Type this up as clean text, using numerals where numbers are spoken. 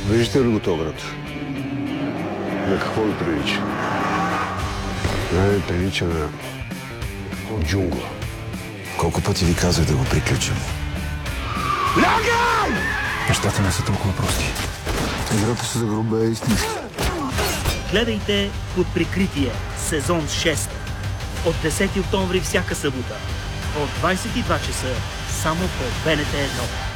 Виждате ли го този град? На какво ви прилича? Прилича на джунгла. Колко пъти ви казах да го приключим? Лягай! Нещата не са толкова прости. Играта се загруба е истински. Гледайте Под прикритие, сезон 6. От 10 октомври всяка събота. От 22 часа само по БНТ 1.